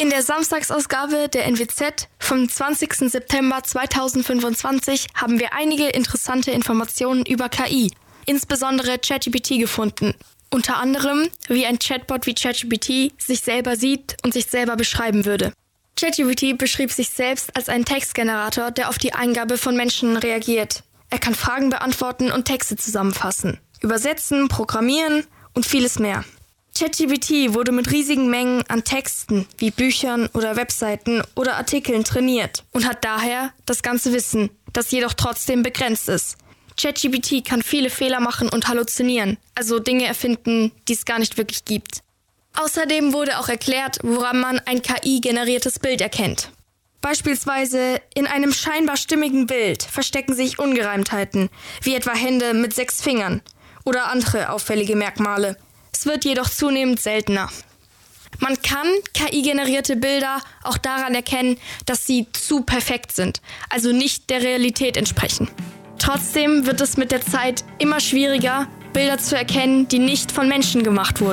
In der Samstagsausgabe der NWZ vom 20. September 2025 haben wir einige interessante Informationen über KI, insbesondere ChatGPT, gefunden. Unter anderem, wie ein Chatbot wie ChatGPT sich selber sieht und sich selber beschreiben würde. ChatGPT beschrieb sich selbst als einen Textgenerator, der auf die Eingabe von Menschen reagiert. Er kann Fragen beantworten und Texte zusammenfassen, übersetzen, programmieren und vieles mehr. ChatGPT wurde mit riesigen Mengen an Texten wie Büchern oder Webseiten oder Artikeln trainiert und hat daher das ganze Wissen, das jedoch trotzdem begrenzt ist. ChatGPT kann viele Fehler machen und halluzinieren, also Dinge erfinden, die es gar nicht wirklich gibt. Außerdem wurde auch erklärt, woran man ein KI-generiertes Bild erkennt. Beispielsweise in einem scheinbar stimmigen Bild verstecken sich Ungereimtheiten, wie etwa Hände mit 6 Fingern oder andere auffällige Merkmale. Es wird jedoch zunehmend seltener. Man kann KI-generierte Bilder auch daran erkennen, dass sie zu perfekt sind, also nicht der Realität entsprechen. Trotzdem wird es mit der Zeit immer schwieriger, Bilder zu erkennen, die nicht von Menschen gemacht wurden.